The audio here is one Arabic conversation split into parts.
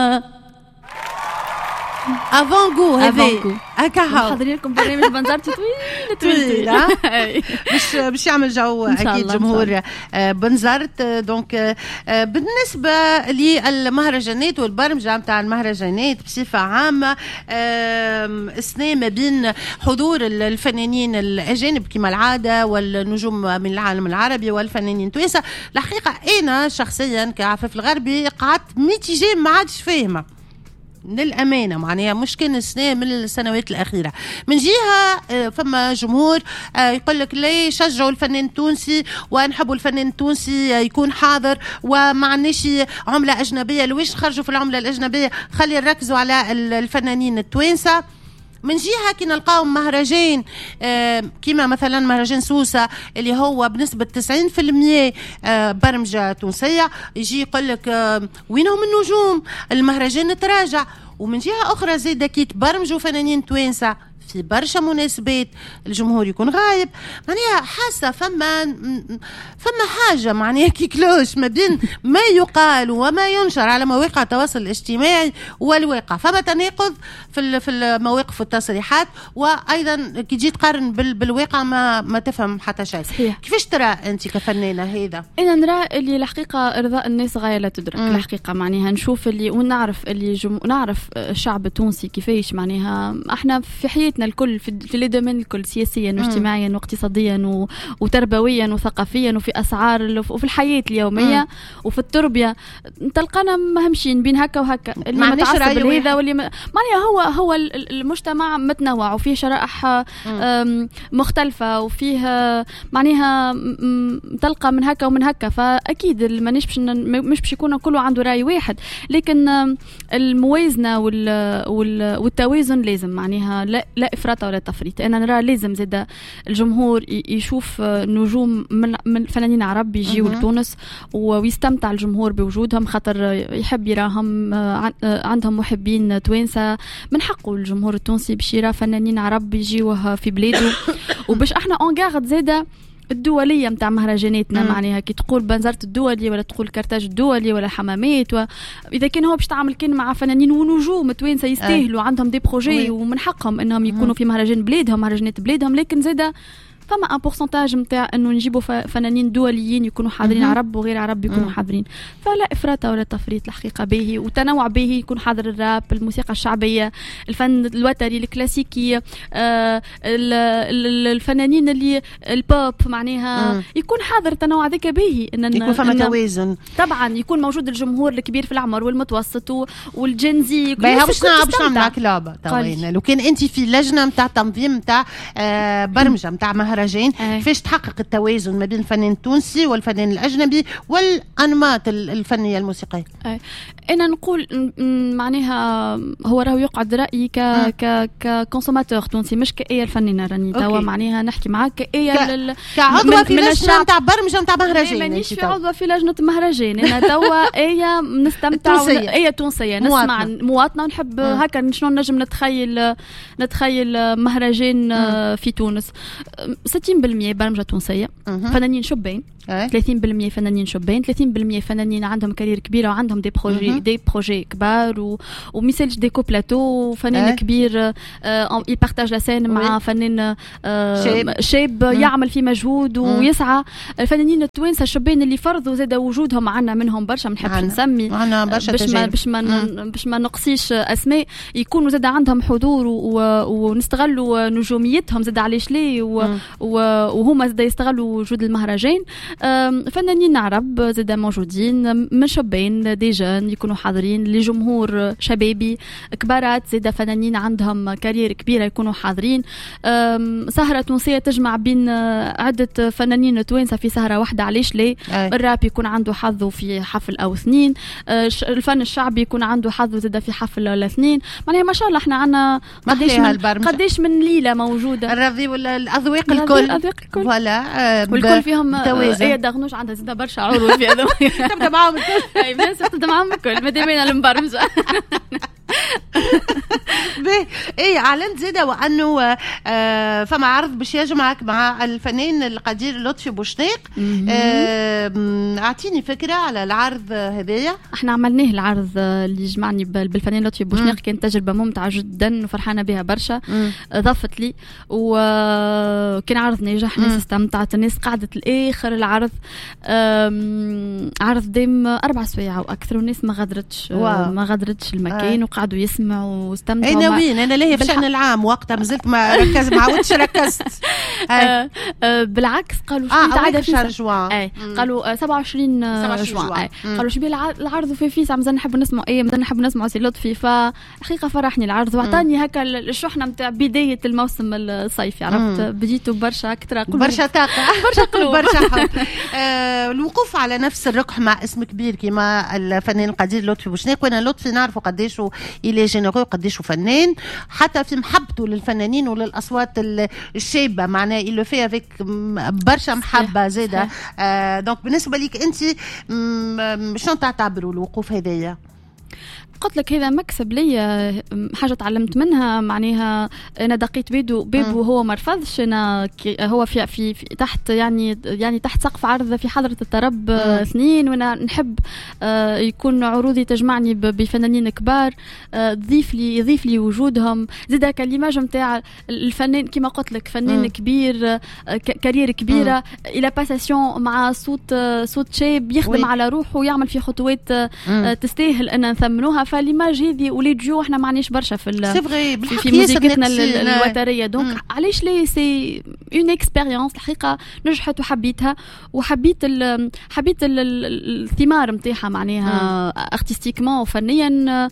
افونغو هذا هكا حاضرين لكم برنامج بنزرتي طويل باش يعمل جو اكيد جمهور بنزرت. دونك بالنسبه للمهرجانات والبرمجه نتاع المهرجانات بصفه عامه، اثناء ما بين حضور الفنانين الاجانب كما العاده والنجوم من العالم العربي والفنانين التوانسه، الحقيقه انا شخصيا كعفاف الغربي قعدت ميتيجي ما عادش فاهمه للأمانة، معناها مش كان السنة من السنوات الأخيرة. من جهة فما جمهور يقول لك ليه شجعوا الفنان التونسي ونحبوا الفنان التونسي يكون حاضر ومعناش عملة أجنبية، لويش خرجوا في العملة الأجنبية، خلي نركزوا على الفنانين التوانسة. من جهة كي نلقاهم مهرجان كما مثلا مهرجان سوسة اللي هو بنسبة 90% برمجة تونسية، يجي يقول لك وينهم النجوم، المهرجان تراجع. ومن جهة أخرى زيدا كي تبرمجوا فنانين توانسة في برشا مناسبات الجمهور يكون غايب، معناها حاسة فما حاجة معناها كي كلوش ما بين ما يقال وما ينشر على مواقع التواصل الاجتماعي والواقع، فما تناقض في المواقف والتصريحات، وأيضا كي تجي تقارن بالواقع ما تفهم حتى شيء. صحيح. كيفاش ترى أنت كفنانة هذا؟ أنا نرى اللي الحقيقة إرضاء الناس غاية لا تدرك. الحقيقة معناها نشوف اللي ونعرف اللي نعرف الشعب التونسي كيفاش معناها احنا في حياتنا الكل في الدومين الكل، سياسيا واجتماعيا واقتصاديا وتربويا وثقافيا وفي أسعار وفي الحياة اليومية وفي التربية، تلقانا مهمشين بين هكا وهكا، اللي متعصب هذا واللي معناها هو المجتمع متنوع وفيه شرائح مختلفة وفيه معناها تلقى من هكا ومن هكا، فأكيد مش باش يكون كله عنده رأي واحد، لكن الموازنة والتوازن لازم، معناها لا إفراط ولا تفريط. أنا نرى لازم زاد الجمهور يشوف نجوم من فنانين عرب يجيوا لتونس ويستمتع الجمهور بوجودهم، خاطر يحب يراهم عندهم محبين توانسة، من حقه الجمهور التونسي باش يرى فنانين عرب يجيوه في بلاده وباش احنا اونغارد زاده الدوليه نتاع مهرجاناتنا. معناها كي تقول بنزرت الدولي ولا تقول كرتاج الدولي ولا حمامات، واذا كان هو باش تعمل كان مع فنانين ونجوم توانسه يستاهلوا عندهم دي بروجي ومن حقهم انهم يكونوا في مهرجان بلادهم مهرجانات بلادهم، لكن زاده فما ان بورسنتاج نتاع انه نجيبوا فنانين دوليين يكونوا حاضرين عرب وغير عرب يكونوا حاضرين، فلا افراط ولا تفريط الحقيقه باهي، وتنوع باهي، يكون حاضر الراب، الموسيقى الشعبيه، الفن الوتري الكلاسيكي، الفنانين اللي البوب، معناها يكون حاضر تنوع ذاك باهي، ان يكون فما توازن طبعا، يكون موجود الجمهور الكبير في العمر والمتوسط والجنزي. باش نعمل معك لعبه توينا، لو كان انت في لجنه نتاع تنظيم نتاع برمجه نتاع مهرجان، كيفاش تحقق التوازن ما بين الفنان التونسي والفنان الأجنبي والأنماط الفنية الموسيقية؟ أنا نقول معناها هو راهو يقعد رأيي ككونسوماتور تونسي، مش كأية الفنانة راني توا معناها نحكي معاك كأية كعضوة في لجنة نتاع برمجة نتاع مهرجان. مانيش في عضوة في لجنة مهرجان، أنا توا أية نستمتع أية تونسية نسمع مواطنة ونحب هكا شنو نجم نتخيل مهرجان في تونس. 60% برمجة تونسية، فنانين شبان، 30% فنانين شبان، 30% فنانين عندهم كارير كبيرة وعندهم دي بروجي كبار وميسالش دي كوبلاتو، فنان كبير يبارتاج لا سين مع فنان شاب يعمل في مجهود ويسعى. الفنانين التوانسة الشبان اللي فرضوا زاد وجودهم عنا منهم برشا، ما نحبش نسمي باش ما نقصيش اسماء، يكونوا زاد عندهم حضور ونستغلوا نجوميتهم زاد، علاش ليه وهما زاد يستغلوا وجود المهرجان. فنانين عرب زاد موجودين من شبان دي جون يكونوا حاضرين، لجمهور شبابي كبارات زاد فنانين عندهم كارير كبيرة يكونوا حاضرين. سهرة تونسية تجمع بين عدة فنانين توانسة في سهرة واحدة، علاش ليه؟ الراب يكون عنده حظه في حفل أو اثنين، الفن الشعبي يكون عنده حظه زاد في حفل ولا اثنين، معناها ما شاء الله احنا عنا قديش من ليلة موجودة، الرذي ولا الأذواق الكل فوالا، والكل فيهم هي دغنوش عندها زاد برشا عروض في هذا تبدا معاهم الكل، اي بس تبدا معاهم الكل، مادامين المبرمجه ايه اعلنت زيدا وانه فما عرض باش يجمعك مع الفنان القدير لطفي بوشناق. اعطيني فكره على العرض هذايا. احنا عملناه العرض اللي جمعني بالفنان لطفي بوشناق، كانت تجربه ممتعه جدا وفرحانه بها برشا. ضافت لي وكان عرض ناجح، الناس استمتعت، الناس قعدت الاخر العرض. عرض دام 4 سوايع واكثر، والناس ما غادرتش المكان وقعدوا يسمعوا واستمتعوا. انا ليه في شأن العام وقتها مازلت ما عاودتش ركزت. بالعكس قالوا شو عاد في شهر جوان، قالوا 27 جوان. قالوا شو العرض في فيس مازال نحب نسمعوا مازال نحب نسمعوا سي لطفي. فحقيقه فرحني العرض وعطاني هكا الشحنه نتاع بدايه الموسم الصيفي. عرفت بديتوا برشا اكثر، برشا طاقه، برشا قلوب، برشا حب. الوقوف على نفس الرقح مع اسم كبير كما الفنان القدير لطفي بوشناق. وانا لطفي نعرفه قديش إلي جينيرو، قديش فنان، حتى في محبته للفنانين وللاصوات الشابه، معناه يلو فيها فيك برشا محبه زاده. دونك بالنسبه ليك انت شنو تعتبروا الوقوف هذايا؟ قلت لك هذا مكسب ليا، حاجه تعلمت منها. معناها انا دقيت باب وهو ما رفضش. انا هو في تحت يعني تحت سقف عرض في حضره الطرب سنين، وانا نحب يكون عروضي تجمعني بفنانين كبار، يضيف لي وجودهم. زيد هكا ليماج نتاع الفنان كما قلت لك، فنان كبير، كارير كبيره، الى باساسيون مع صوت شاب يخدم على روحه ويعمل في خطوات تستاهل ان نثمنوها. فالليماج هذه وليد جو احنا معناش برشا في موسيقتنا الوتريه. دونك علاش ليه سي اون اكسبيريونس الحقيقه نجحت وحبيتها، وحبيت الثمار نتاعها معناها ارتستيكمون وفنيا.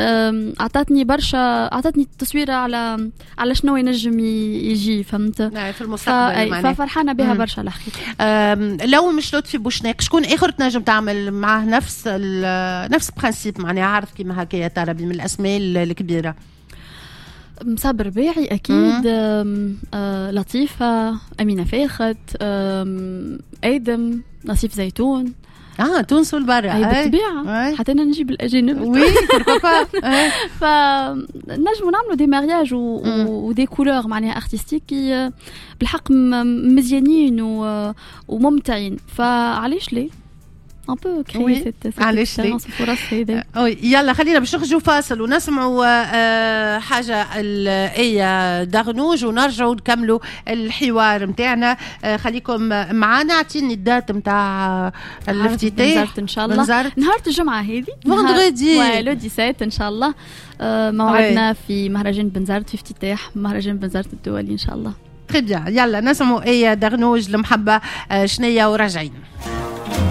اعطتني تصويره على شنو ينجم يجي، فهمت في المستقبل. ففرحانه بها برشا الحقيقه. لو مش لطفي بوشناق، شكون اخر تنجم تعمل معه نفس برانسيب معناها عرض كيما هكايا طربي من الاسماء الكبيره؟ صابر باعي اكيد، لطيفه، امينه فاخت، ادم، نصيف زيتون. تونس والبرا بالطبيعه، حتى انا نجيب الاجانب. وي بوركوا فنجموا نعملوا دي مارياج ودي كولور معناها ارتستيك بالحق مزيانين وممتعين. فعلاش ليه un peu créer cette expérience الفرص هذه. يلا خلينا باش نخرجوا فاصل ونسمعوا حاجه الايه دغنوج ونرجعوا نكملوا الحوار نتاعنا. خليكم معنا. اعطيني الدات نتاع الافتتاح ان شاء الله نهار الجمعه هذه فندغدي لو 17 ان شاء الله. موعدنا في مهرجان بنزرت، في افتتاح مهرجان بنزرت الدولي ان شاء الله. تري بيان. يلا نسمعوا ايه دغنوج المحبه شنيه وراجعين.